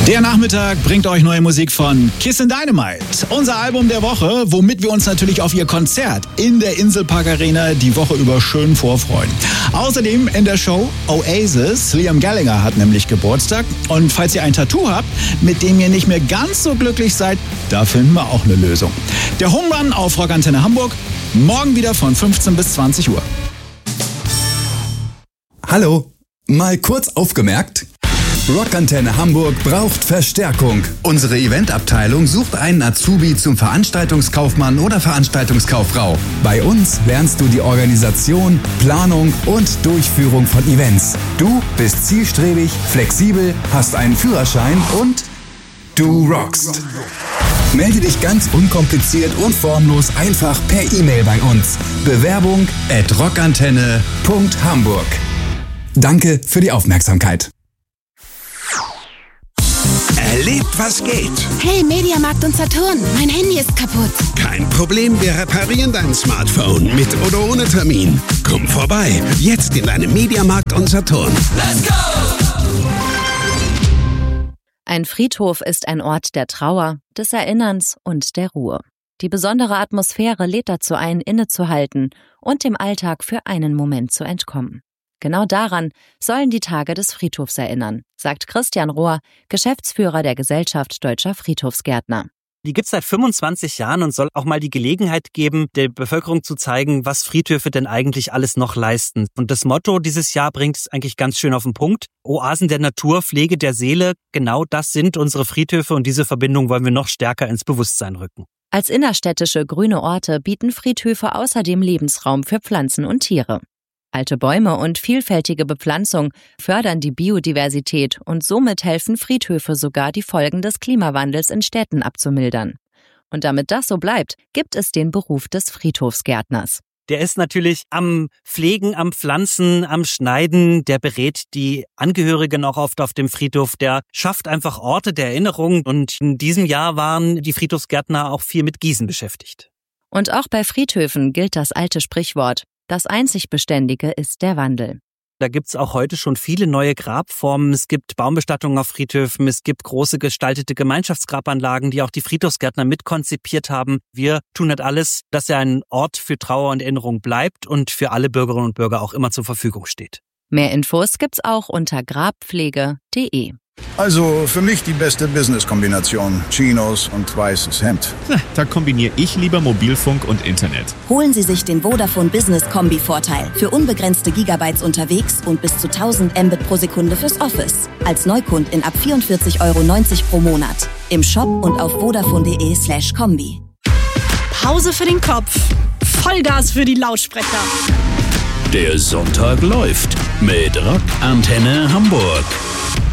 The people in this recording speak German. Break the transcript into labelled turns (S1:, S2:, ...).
S1: Der Nachmittag bringt euch neue Musik von Kissin' Dynamite. Unser Album der Woche, womit wir uns natürlich auf ihr Konzert in der Inselpark Arena die Woche über schön vorfreuen. Außerdem in der Show Oasis. Liam Gallagher hat nämlich Geburtstag. Und falls ihr ein Tattoo habt, mit dem ihr nicht mehr ganz so glücklich seid, da finden wir auch eine Lösung. Der Home Run auf Rockantenne Hamburg. Morgen wieder von 15 bis 20 Uhr.
S2: Hallo, mal kurz aufgemerkt. Rockantenne Hamburg braucht Verstärkung. Unsere Eventabteilung sucht einen Azubi zum Veranstaltungskaufmann oder Veranstaltungskauffrau. Bei uns lernst du die Organisation, Planung und Durchführung von Events. Du bist zielstrebig, flexibel, hast einen Führerschein und du rockst. Melde dich ganz unkompliziert und formlos einfach per E-Mail bei uns. Bewerbung@rockantenne.hamburg. Danke für die Aufmerksamkeit.
S3: Erlebt, was geht.
S4: Hey, Mediamarkt und Saturn, mein Handy ist kaputt.
S3: Kein Problem, wir reparieren dein Smartphone mit oder ohne Termin. Komm vorbei, jetzt in deinem Mediamarkt und Saturn.
S5: Let's go!
S6: Ein Friedhof ist ein Ort der Trauer, des Erinnerns und der Ruhe. Die besondere Atmosphäre lädt dazu ein, innezuhalten und dem Alltag für einen Moment zu entkommen. Genau daran sollen die Tage des Friedhofs erinnern, sagt Christian Rohr, Geschäftsführer der Gesellschaft Deutscher Friedhofsgärtner.
S7: Die gibt's seit 25 Jahren und soll auch mal die Gelegenheit geben, der Bevölkerung zu zeigen, was Friedhöfe denn eigentlich alles noch leisten. Und das Motto dieses Jahr bringt es eigentlich ganz schön auf den Punkt. Oasen der Natur, Pflege der Seele, genau das sind unsere Friedhöfe und diese Verbindung wollen wir noch stärker ins Bewusstsein rücken.
S6: Als innerstädtische grüne Orte bieten Friedhöfe außerdem Lebensraum für Pflanzen und Tiere. Alte Bäume und vielfältige Bepflanzung fördern die Biodiversität und somit helfen Friedhöfe sogar, die Folgen des Klimawandels in Städten abzumildern. Und damit das so bleibt, gibt es den Beruf des Friedhofsgärtners.
S7: Der ist natürlich am Pflegen, am Pflanzen, am Schneiden. Der berät die Angehörigen auch oft auf dem Friedhof. Der schafft einfach Orte der Erinnerung. Und in diesem Jahr waren die Friedhofsgärtner auch viel mit Gießen beschäftigt.
S6: Und auch bei Friedhöfen gilt das alte Sprichwort: Das einzig Beständige ist der Wandel.
S7: Da gibt's auch heute schon viele neue Grabformen. Es gibt Baumbestattungen auf Friedhöfen. Es gibt große gestaltete Gemeinschaftsgrabanlagen, die auch die Friedhofsgärtner mitkonzipiert haben. Wir tun halt alles, dass er ein Ort für Trauer und Erinnerung bleibt und für alle Bürgerinnen und Bürger auch immer zur Verfügung steht.
S6: Mehr Infos gibt's auch unter grabpflege.de.
S8: Also für mich die beste Business-Kombination. Chinos und weißes Hemd.
S9: Da kombiniere ich lieber Mobilfunk und Internet.
S10: Holen Sie sich den Vodafone Business Kombi-Vorteil. Für unbegrenzte Gigabytes unterwegs und bis zu 1000 Mbit pro Sekunde fürs Office. Als Neukundin ab 44,90 € pro Monat. Im Shop und auf vodafone.de/kombi.
S11: Pause für den Kopf. Vollgas für die Lautsprecher.
S12: Der Sonntag läuft mit Rockantenne Hamburg.